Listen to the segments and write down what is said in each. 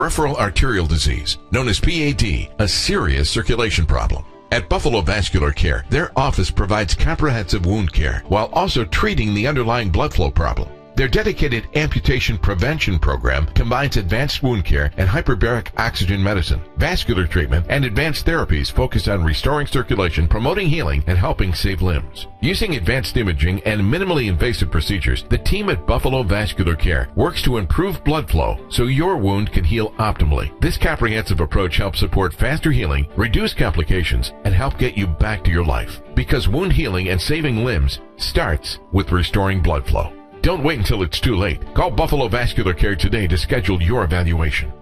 Peripheral arterial disease, known as PAD, a serious circulation problem. At Buffalo Vascular Care, their office provides comprehensive wound care while also treating the underlying blood flow problem. Their dedicated amputation prevention program combines advanced wound care and hyperbaric oxygen medicine, vascular treatment, and advanced therapies focused on restoring circulation, promoting healing, and helping save limbs. Using advanced imaging and minimally invasive procedures, the team at Buffalo Vascular Care works to improve blood flow so your wound can heal optimally. This comprehensive approach helps support faster healing, reduce complications, and help get you back to your life. Because wound healing and saving limbs starts with restoring blood flow. Don't wait until it's too late. Call Buffalo Vascular Care today to schedule your evaluation.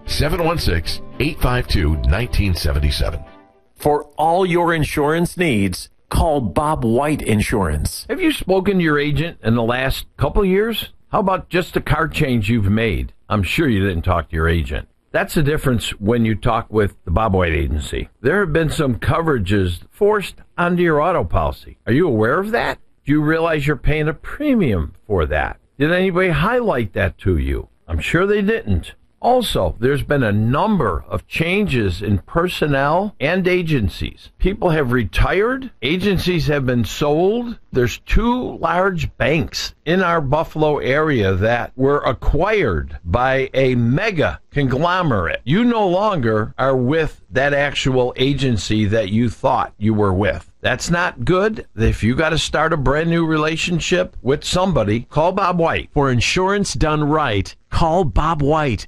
716-852-1977. For all your insurance needs, call Bob White Insurance. Have you spoken to your agent in the last couple years? How about just the car change you've made? I'm sure you didn't talk to your agent. That's the difference when you talk with the Bob White Agency. There have been some coverages forced onto your auto policy. Are you aware of that? Do you realize you're paying a premium for that? Did anybody highlight that to you? I'm sure they didn't. Also, there's been a number of changes in personnel and agencies. People have retired. Agencies have been sold. There's 2 large banks in our Buffalo area that were acquired by a mega conglomerate. You no longer are with that actual agency that you thought you were with. That's not good. If you got to start a brand new relationship with somebody, call Bob White. For insurance done right, call Bob White.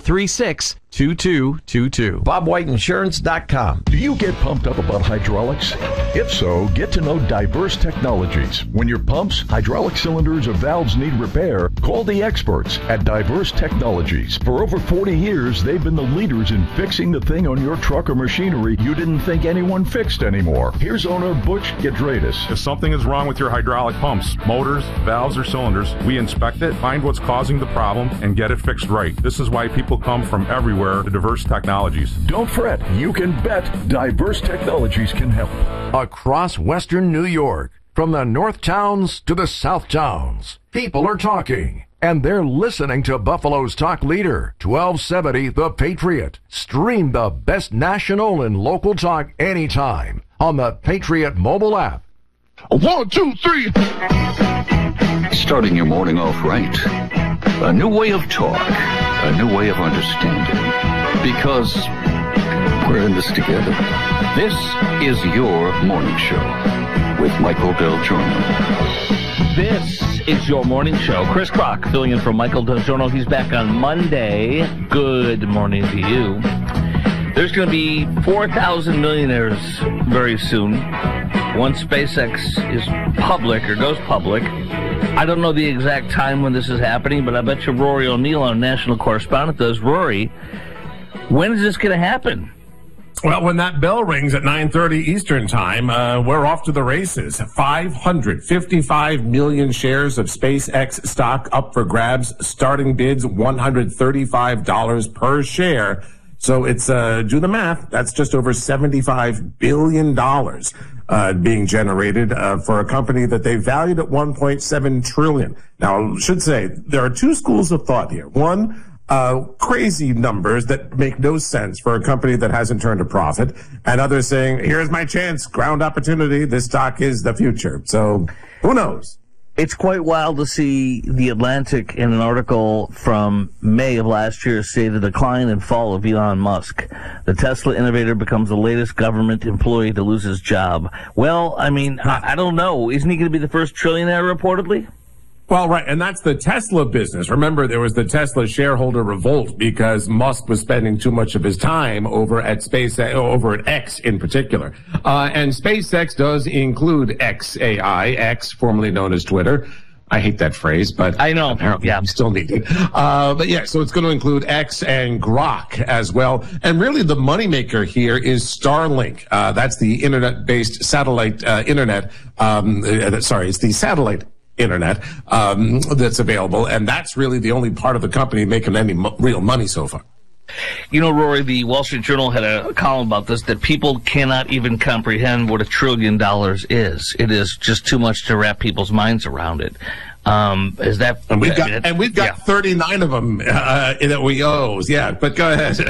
836-2222. BobWhiteInsurance.com. Do you get pumped up about hydraulics? If so, get to know Diverse Technologies. When your pumps, hydraulic cylinders, or valves need repair, call the experts at Diverse Technologies. For over 40 years, they've been the leaders in fixing the thing on your truck or machinery you didn't think anyone fixed anymore. Here's owner Butch Gedradis. If something is wrong with your hydraulic pumps, motors, valves, or cylinders, we inspect it, find what's causing the problem, and get it fixed right. This is why people come from everywhere to Diverse Technologies. Don't fret. You can bet Diverse Technologies can help. Across western New York, from the North Towns to the South Towns, people are talking. And they're listening to Buffalo's talk leader, 1270 The Patriot. Stream the best national and local talk anytime on the Patriot mobile app. 1, 2, 3. Starting your morning off right. A new way of talk. A new way of understanding. Because we're in this together. This is your morning show with Michael Del Giorno. This is your morning show. Chris Crock filling in for Michael Del Giorno. He's back on Monday. Good morning to you. There's going to be 4,000 millionaires very soon once SpaceX is public or goes public. I don't know the exact time when this is happening, but I bet you Rory O'Neill, our national correspondent, does. Rory, when is this going to happen? Well, when that bell rings at 9:30 Eastern Time, we're off to the races. 555 million shares of SpaceX stock up for grabs. Starting bids, $135 per share. So it's, do the math, that's just over $75 billion being generated for a company that they valued at $1.7 trillion. Now, I should say, there are 2 schools of thought here. One, crazy numbers that make no sense for a company that hasn't turned a profit, and others saying, here's my chance, ground opportunity, this stock is the future. So, who knows? It's quite wild to see The Atlantic in an article from May of last year say the decline and fall of Elon Musk. The Tesla innovator becomes the latest government employee to lose his job. Well, I mean, I don't know. Isn't he going to be the first trillionaire reportedly? Well, right, and that's the Tesla business. Remember, there was the Tesla shareholder revolt because Musk was spending too much of his time over at SpaceX, over at X in particular. And SpaceX does include XAI, X, formerly known as Twitter. I hate that phrase, but I know. Apparently, yeah, still need it. But yeah, so it's going to include X and Grok as well. And really, the moneymaker here is Starlink. That's the internet-based satellite internet. It's the satellite internet that's available, and that's really the only part of the company making any real money so far. You know, Rory, the Wall Street Journal had a column about this, that people cannot even comprehend what $1 trillion is. It is just too much to wrap people's minds around it. Is that? And we've got 39 of them that we owe. Yeah, but go ahead.